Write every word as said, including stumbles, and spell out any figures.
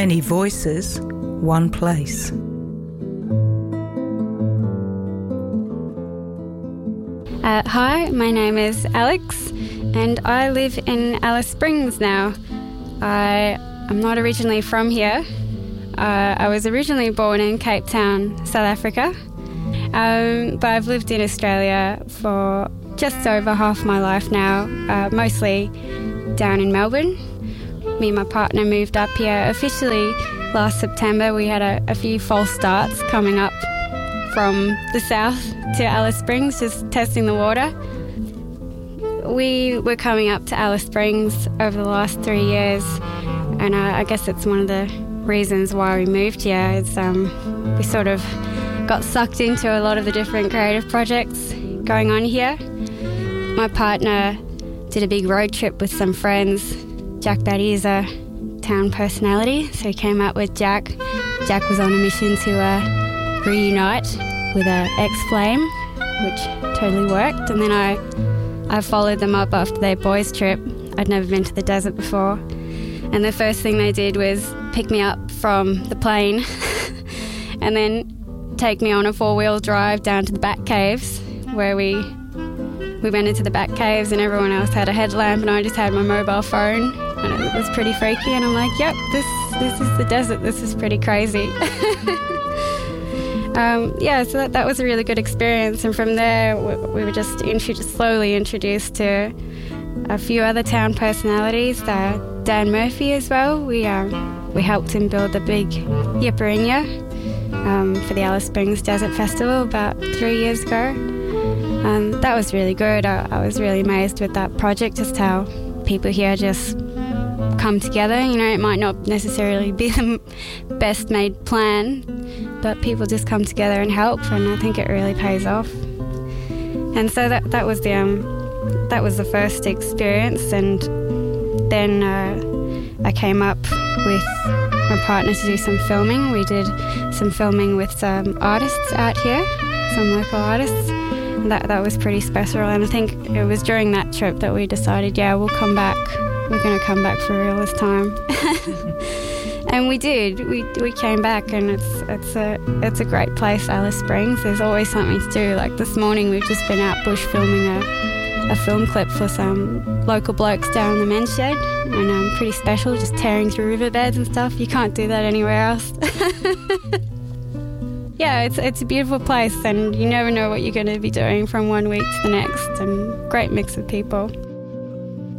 Many voices, one place. Uh, hi, my name is Alex and I live in Alice Springs now. I, I'm not originally from here. Uh, I was originally born in Cape Town, South Africa, um, but I've lived in Australia for just over half my life now, uh, mostly down in Melbourne. Me and my partner moved up here officially last September. We had a, a few false starts coming up from the south to Alice Springs, just testing the water. We were coming up to Alice Springs over the last three years, and uh, I guess it's one of the reasons why we moved here. It's, um, we sort of got sucked into a lot of the different creative projects going on here. My partner did a big road trip with some friends. Jack Batty is a town personality, so he came out with Jack. Jack was on a mission to uh, reunite with a ex-flame, which totally worked. And then I, I followed them up after their boys' trip. I'd never been to the desert before. And the first thing they did was pick me up from the plane and then take me on a four-wheel drive down to the Bat Caves, where we we went into the Bat Caves and everyone else had a headlamp and I just had my mobile phone, and it was pretty freaky. And I'm like, yep, this this is the desert. This is pretty crazy. um, yeah, so that, that was a really good experience. And from there, we, we were just introduced, slowly introduced to a few other town personalities. Uh, Dan Murphy as well. We uh, we helped him build the big Yipperinya um, for the Alice Springs Desert Festival about three years ago. And that was really good. I, I was really amazed with that project, just how people here just come together. You know, it might not necessarily be the best made plan, but people just come together and help, and I think it really pays off. And so that that was the um, that was the first experience, and then uh, I came up with my partner to do some filming. We did some filming with some artists out here, some local artists. That that was pretty special, and I think it was during that trip that we decided, yeah, we'll come back. We're going to come back for real this time. And we did. We we came back, and it's it's a it's a great place, Alice Springs. There's always something to do. Like this morning, we've just been out bush filming a, a film clip for some local blokes down in the men's shed, and um, pretty special, just tearing through riverbeds and stuff. You can't do that anywhere else. Yeah, it's it's a beautiful place, and you never know what you're going to be doing from one week to the next, and great mix of people.